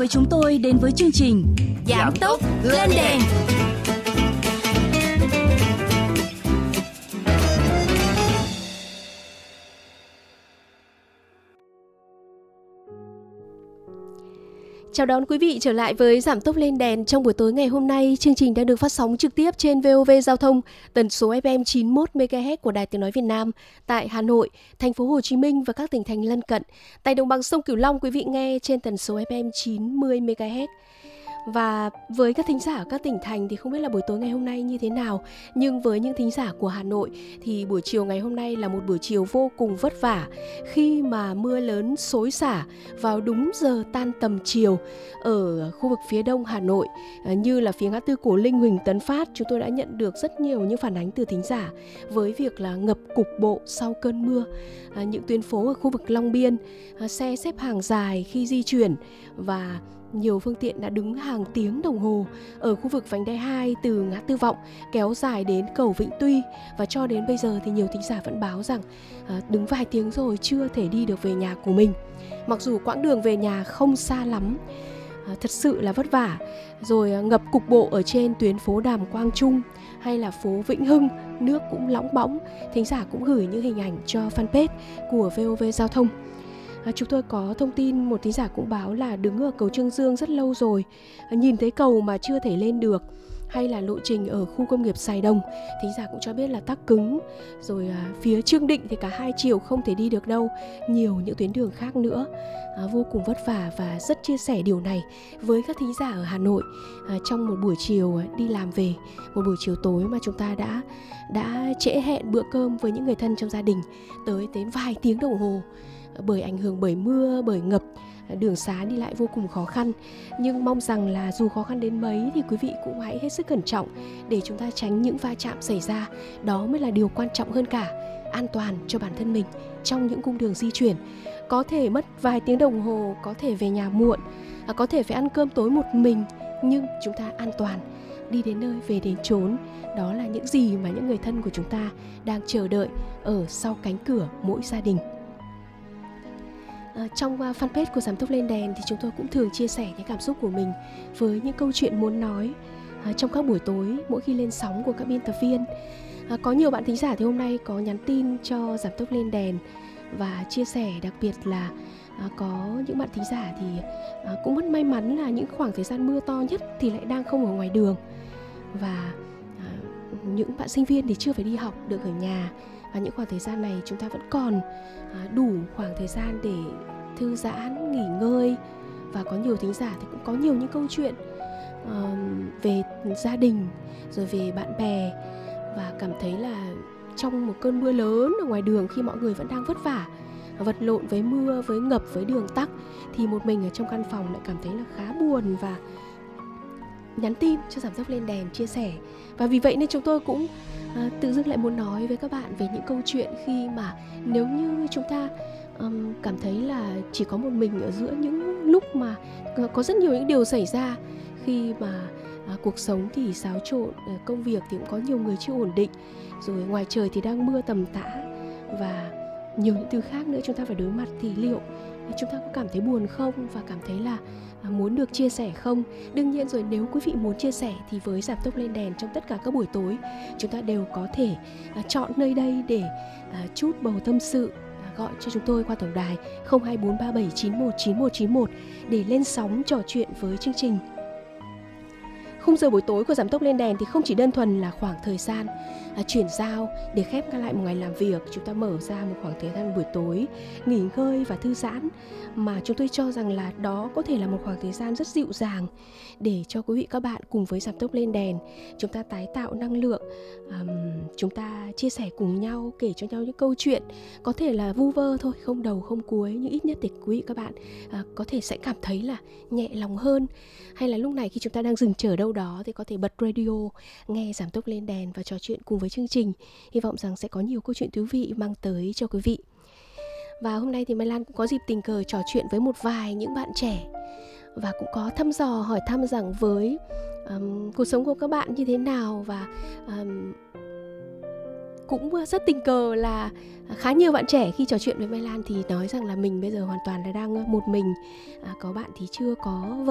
với chúng tôi đến với chương trình Giảm tốc lên đèn. Chào đón quý vị trở lại với Giảm tốc lên đèn. Trong buổi tối ngày hôm nay, chương trình đang được phát sóng trực tiếp trên VOV Giao thông, tần số FM 91 MHz của Đài Tiếng nói Việt Nam tại Hà Nội, thành phố Hồ Chí Minh và các tỉnh thành lân cận. Tại đồng bằng sông Cửu Long, quý vị nghe trên tần số FM 90 MHz. Và với các thính giả ở các tỉnh thành thì không biết là buổi tối ngày hôm nay như thế nào, nhưng với những thính giả của Hà Nội thì buổi chiều ngày hôm nay là một buổi chiều vô cùng vất vả khi mà mưa lớn xối xả vào đúng giờ tan tầm chiều ở khu vực phía đông Hà Nội, như là phía ngã tư Cổ Linh, Huỳnh Tấn Phát. Chúng tôi đã nhận được rất nhiều những phản ánh từ thính giả với việc là ngập cục bộ sau cơn mưa. Những tuyến phố ở khu vực Long Biên, xe xếp hàng dài khi di chuyển và nhiều phương tiện đã đứng hàng tiếng đồng hồ ở khu vực vành đai 2 từ ngã tư Vọng kéo dài đến cầu Vĩnh Tuy. Và cho đến bây giờ thì nhiều thính giả vẫn báo rằng đứng vài tiếng rồi chưa thể đi được về nhà của mình. Mặc dù quãng đường về nhà không xa lắm, thật sự là vất vả. Rồi ngập cục bộ ở trên tuyến phố Đàm Quang Trung hay là phố Vĩnh Hưng, nước cũng lóng bõng. Thính giả cũng gửi những hình ảnh cho fanpage của VOV Giao thông. Chúng tôi có thông tin một thính giả cũng báo là đứng ở cầu Trương Dương rất lâu rồi, nhìn thấy cầu mà chưa thể lên được. Hay là lộ trình ở khu công nghiệp Sài Đồng, thính giả cũng cho biết là tắc cứng. Rồi phía Trương Định thì cả hai chiều không thể đi được đâu. Nhiều những tuyến đường khác nữa, vô cùng vất vả. Và rất chia sẻ điều này với các thính giả ở Hà Nội trong một buổi chiều đi làm về, một buổi chiều tối mà chúng ta đã trễ hẹn bữa cơm với những người thân trong gia đình tới vài tiếng đồng hồ, bởi ảnh hưởng bởi mưa, bởi ngập, đường xá đi lại vô cùng khó khăn. Nhưng mong rằng là dù khó khăn đến mấy thì quý vị cũng hãy hết sức cẩn trọng để chúng ta tránh những va chạm xảy ra. Đó mới là điều quan trọng hơn cả, an toàn cho bản thân mình trong những cung đường di chuyển. Có thể mất vài tiếng đồng hồ, có thể về nhà muộn, có thể phải ăn cơm tối một mình, nhưng chúng ta an toàn, đi đến nơi về đến chốn. Đó là những gì mà những người thân của chúng ta đang chờ đợi ở sau cánh cửa mỗi gia đình. Trong fanpage của Giảm tốc lên đèn thì chúng tôi cũng thường chia sẻ những cảm xúc của mình với những câu chuyện muốn nói trong các buổi tối mỗi khi lên sóng của các biên tập viên. Có nhiều bạn thính giả thì hôm nay có nhắn tin cho Giảm tốc lên đèn và chia sẻ, đặc biệt là có những bạn thính giả thì cũng rất may mắn là những khoảng thời gian mưa to nhất thì lại đang không ở ngoài đường. Và những bạn sinh viên thì chưa phải đi học, được ở nhà. Và những khoảng thời gian này chúng ta vẫn còn đủ khoảng thời gian để thư giãn, nghỉ ngơi. Và có nhiều thính giả thì cũng có nhiều những câu chuyện về gia đình, rồi về bạn bè. Và cảm thấy là trong một cơn mưa lớn ở ngoài đường, khi mọi người vẫn đang vất vả, vật lộn với mưa, với ngập, với đường tắc, thì một mình ở trong căn phòng lại cảm thấy là khá buồn và nhắn tin cho Giảm tốc lên đèn chia sẻ. Và vì vậy nên chúng tôi cũng tự dưng lại muốn nói với các bạn về những câu chuyện khi mà nếu như chúng ta cảm thấy là chỉ có một mình ở giữa những lúc mà có rất nhiều những điều xảy ra, khi mà cuộc sống thì xáo trộn, công việc thì cũng có nhiều người chưa ổn định, rồi ngoài trời thì đang mưa tầm tã và nhiều những thứ khác nữa chúng ta phải đối mặt, thì liệu chúng ta có cảm thấy buồn không và cảm thấy là muốn được chia sẻ không? Đương nhiên rồi, nếu quý vị muốn chia sẻ thì với Giảm tốc lên đèn trong tất cả các buổi tối, chúng ta đều có thể chọn nơi đây để chút bầu tâm sự, gọi cho chúng tôi qua tổng đài 02437919191 để lên sóng trò chuyện với chương trình. Khung giờ buổi tối của Giảm tốc lên đèn thì không chỉ đơn thuần là khoảng thời gian chuyển giao để khép lại một ngày làm việc, chúng ta mở ra một khoảng thời gian buổi tối nghỉ ngơi và thư giãn, mà chúng tôi cho rằng là đó có thể là một khoảng thời gian rất dịu dàng để cho quý vị các bạn cùng với Giảm tốc lên đèn chúng ta tái tạo năng lượng, chúng ta chia sẻ cùng nhau, kể cho nhau những câu chuyện có thể là vu vơ thôi, không đầu không cuối, nhưng ít nhất thì quý vị các bạn có thể sẽ cảm thấy là nhẹ lòng hơn. Hay là lúc này khi chúng ta đang dừng chờ đâu đó thì có thể bật radio, nghe Giảm tốc lên đèn và trò chuyện cùng với chương trình. Hy vọng rằng sẽ có nhiều câu chuyện thú vị mang tới cho quý vị. Và hôm nay thì Mai Lan cũng có dịp tình cờ trò chuyện với một vài những bạn trẻ, và cũng có thăm dò hỏi thăm rằng với cuộc sống của các bạn như thế nào. Và cũng rất tình cờ là khá nhiều bạn trẻ khi trò chuyện với Mai Lan thì nói rằng là mình bây giờ hoàn toàn là đang một mình, có bạn thì chưa có vợ